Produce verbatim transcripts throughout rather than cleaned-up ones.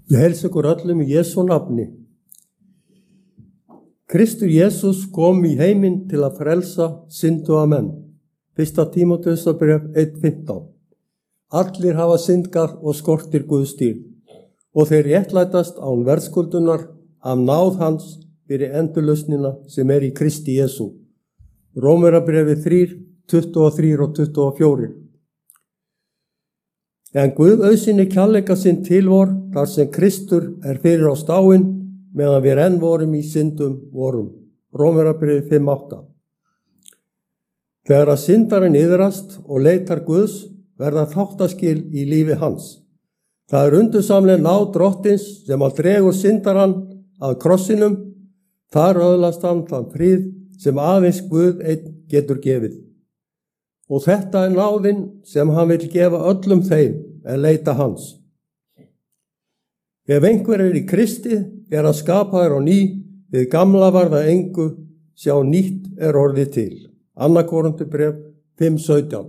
Ég heilsa ykkur öllum í Jesú nafni. Kristur Jesús kom í heiminn til að frelsa synduga menn. Fyrsta Tímóteusarbréf eitt fimmtán. Allir hafa syndgað og skortir Guðs dýrð, og þeir réttlætast án verðskuldunar af náð hans fyrir endurlausnina sem er í Kristi Jesú. Rómverjabréfið þrjú, tuttugu og þrjú og tuttugu og fjögur. En Guð auðsýnir kærleika sinn til vor, þar sem Kristur er fyrir á stáin, meðan við enn vorum í syndum vorum. Rómverjabréfið fimm átta. Þegar að syndarinn iðrast og leitar Guðs, verða þáttaskil í lífi hans. Það er undursamleg náð drottins sem að dregur syndarann að krossinum, þar öðlast hann þann frið sem aðeins Guð einn getur gefið. Og þetta er náðin sem hann vil gefa öllum þeim en leita hans. Ef einhver er í Kristi, er að skapa þér á ný, við gamla var það engu, sjá nýtt er orðið til. Annað Korinthubréf fimm sautján.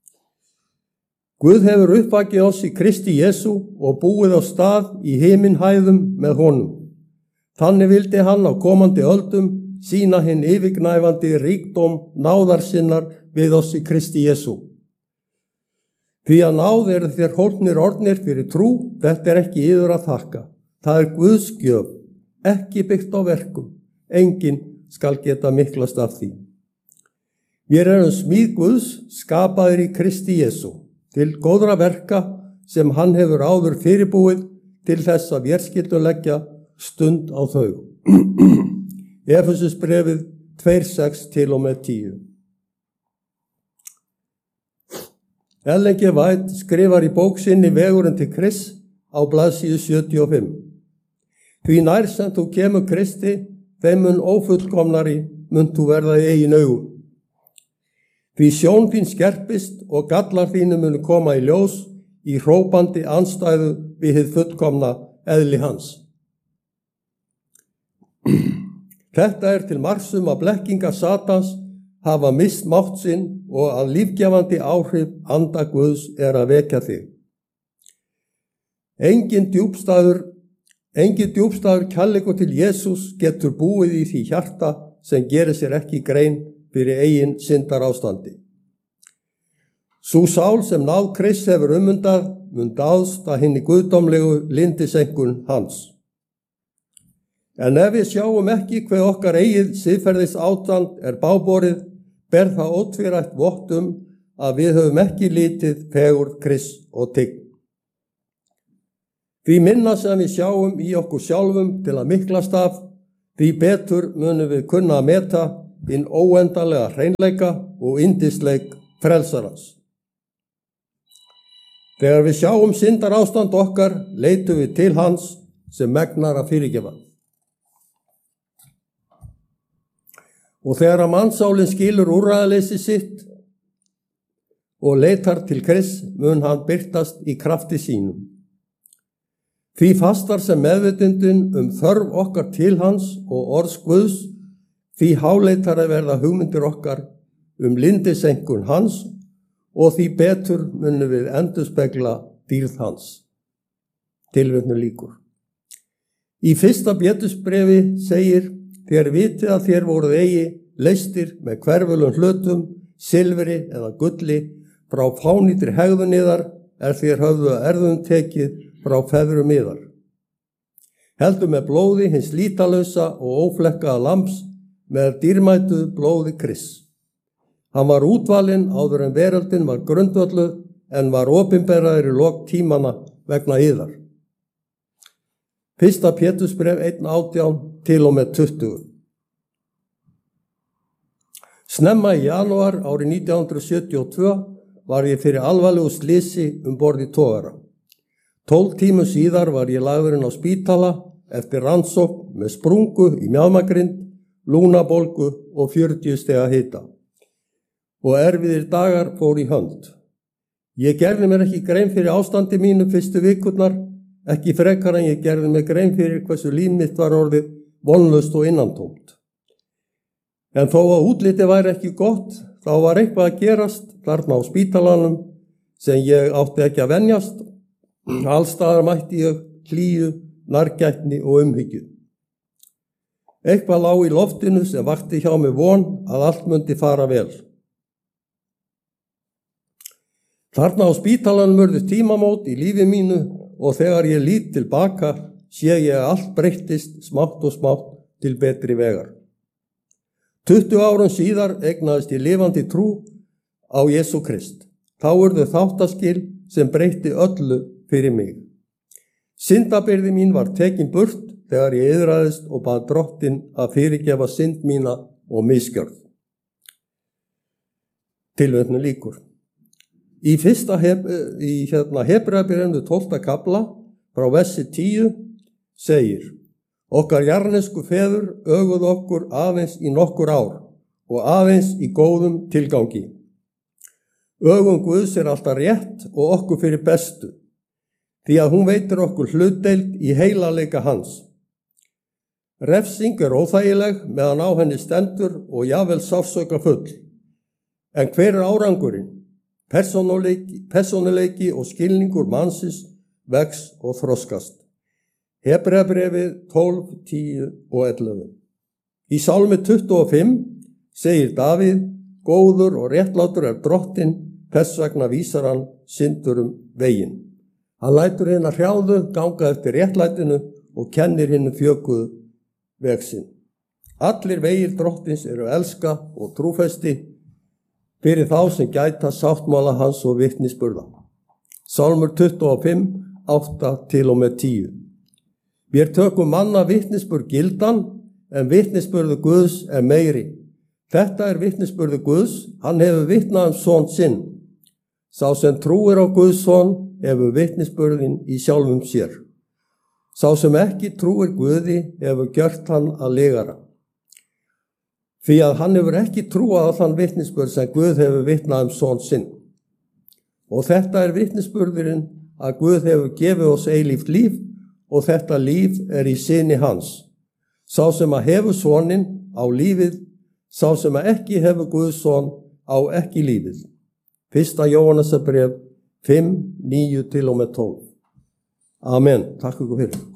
Guð hefur uppvakið oss í Kristi Jesú og búið á stað í himinhæðum með honum. Þannig vildi hann á komandi öldum sýna hinn yfirgnæfandi ríkdóm náðar sinnar við oss í Kristi Jesú. Því að náð eru þér hólpnir orðnir fyrir trú, þetta er ekki yður að þakka. Það er Guðs gjöf, ekki byggt á verkum. Enginn skal geta miklast af því. Við erum smíð Guðs, skapaðir í Kristi Jesú, til góðra verka sem hann hefur áður fyrirbúið til þess að vér skyldum leggja stund á þau. Efesusbréfið tvö sex til og með tíu. Ellen G. White skrifar í bók sinni Vegurinn til Krists á blaðsíðu sjötíu og fimm. Því nær sem þú kemur Kristi, þeim mun ófullkomnari mun þú verða í eigin augum. Því sjón þín skerpist og gallar þínu munu koma í ljós í hrópandi andstæðu við hið fullkomna eðli hans. Þetta er til marks um að blekkingar Satans hafa mist mátt sinn og að lífgjafandi áhrif anda Guðs er að vekja þig. Engin djúpstæður, engin djúpstæður kærleikur til Jesús getur búið í því hjarta sem gerir sér ekki grein fyrir eigin syndarástandi. Sú sál sem náð Krists hefur umundað mun dáðst að hinni guðdómlegu lindisenkun hans. En ef við sjáum ekki hve okkar eigið siðferðis ástand er báborið, ber það ótvírætt vott um að við höfum ekki litið fegurð Krists og tign. Því minna sem við sjáum í okkur sjálfum til að miklast af, því betur munum við kunna að meta hinn óendanlega hreinleika og yndisleik frelsarans. Þegar við sjáum syndarástand okkar, leitum við til hans sem megnar að fyrirgefa. Og þegar að mannsálinn skilur úrræðaleysi sitt og leitar til Krists, mun hann birtast í krafti sínum. Því fastar sem meðvitundin um þörf okkar til hans og orðs Guðs, því háleitar að verða hugmyndir okkar um lindisenkun hans og því betur munum við endurspegla dýrð hans. Tilvitnun lýkur. Í fyrsta Pétursbréfi segir: Þér vitið að þér voruð eigi leystir með hverfulum hlutum, silfri eða gulli, frá fánýtri hegðun yðar er þér höfðu að erðum tekið frá feðrum yðar. Heldur með blóði hins lítalausa og óflekkaða lambs með dýrmætu blóði Krists. Hann var útvalinn áður en veröldin var grundvölluð en var opinberaður í lok tímana vegna yðar. Fyrsta Pétursbréf eitt átján til og með tuttugu. Snemma í janúar árið nítján hundruð sjötíu og tvö var ég fyrir alvarlegu slysi um borð í togara. Tólf tímum síðar var ég lagðurinn á spítala eftir rannsókn með sprungu í mjaðmagrind, lungnabólgu og fjörutíu stiga hita. Og erfiðir dagar fór í hönd. Ég gerði mér ekki grein fyrir ástandi mínu fyrstu vikurnar, ekki frekar en ég gerði mig grein fyrir hversu líf mitt var orðið vonlaust og innantómt. En þó að útliti væri ekki gott, þá var eitthvað að gerast þarna á spítalanum sem ég átti ekki að venjast. Allstaðar mætti ég hlýju, nærgætni og umhyggju. Eitthvað lá í loftinu sem vakti hjá mig von að allt mundi fara vel. Þarna á spítalanum urðu tímamót í lífi mínu og þegar ég lít tilbaka sé ég að allt breyttist smátt og smátt til betri vegar. tuttugu árum síðar eignaðist ég lifandi trú á Jesú Krist. Þá urðu þáttaskil sem breytti öllu fyrir mig. Syndabyrði mín var tekin burt þegar ég iðraðist og bað Drottinn að fyrirgefa synd mína og misgjörð. Tilvitnun lýkur. Í fyrsta heb, í hérna Hebreabréfinu tólfta kafla frá versi tíu segir: Okkar jarðnesku feður öguðu okkur aðeins í nokkur ár og aðeins í góðum tilgangi. Ögun Guðs er alltaf rétt og okkur fyrir bestu, því að hún veitir okkur hlutdeild í heilagleika hans. Refsing er óþægileg meðan á henni stendur og jafnvel sársauka full. En hver er árangurinn? Persónuleiki, persónuleiki og skilningur mannsins vex og þroskast. Hebreabréfið tólf, tíu og ellefu. Í Sálmi tuttugu og fimm segir Davíð: Góður og réttlátur er Drottinn, þess vegna vísar hann syndurum veginn. Hann lætur hina hrjáðu ganga eftir réttlætinu og kennir hinu þjökuðu veg sinn. Allir vegir Drottins eru elska og trúfesti fyrir þá sem gæta sáttmála hans og vitnisburða. Sálmur tuttugu og fimm, átta til og með tíu. Vér tökum manna vitnisburð gildan, en vitnisburðu Guðs er meiri. Þetta er vitnisburðu Guðs, hann hefur vitnað um son sinn. Sá sem trúir á Guðs son hefur vitnisburðin í sjálfum sér. Sá sem ekki trúir Guði hefur gjört hann að lygara. Því að hann hefur ekki trúað á þann vitnisburð sem Guð hefur vitnað um son sinn. Og þetta er vitnisburðurinn að Guð hefur gefið oss eilíft líf og þetta líf er í syni hans. Sá sem að hefur soninn á lífið, sá sem að ekki hefur Guðs son á ekki lífið. Fyrsta Jóhannesarbréf fimm, níu til og með tólf. Amen. Takk ykkur fyrir.